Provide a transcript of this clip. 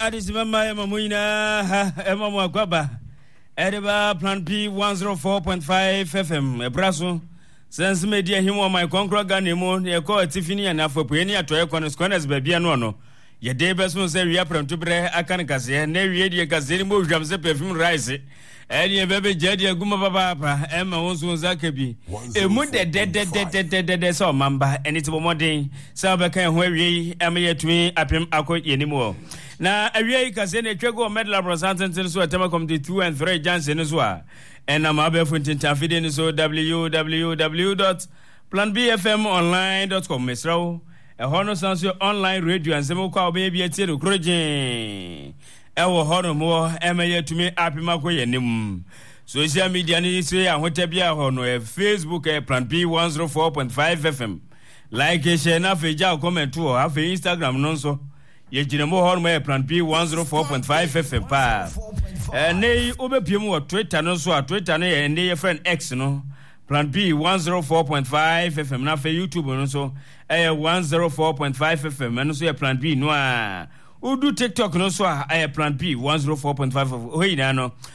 Adisimama Mamuina Emamu Akwaba Ediba Plan P 104.5 FM Ebraso Sense media him on my concrete ganimo ye call Tiffany and Afopeni at Toyakonas baby and no ye day best say we are from to bre akanakase ne wie de gazemo jamse perfume rice Eni bebe jadi aguma papa Emma wonso zakabi emu de so mamba eni tibo modern sa be kan ho awie em yetumi apem akoye nimo na awie kase na twego medal representant so atema committee 2 and 3 Jansen so a ena ma be funtin tafide ni so www.planbfmonline.com mesrawo e hono sanso online radio ansemo kwa obebi atiero kroje ewo hono mo emeye tumi apima ko yenim social media ni se ahotabia hono Facebook Plan B 104.5 FM like share na feja comment o afi Instagram no so ye jinemo hono mo Plan B 104.5 FM pa nei obepiem wo Twitter no so Twitter no ye ne friend X no Plan B 104.5 FM na fe YouTube no so 104.5 FM no so ye Plan B no a Udu TikTok no so I Plan B 104.5 of Oina no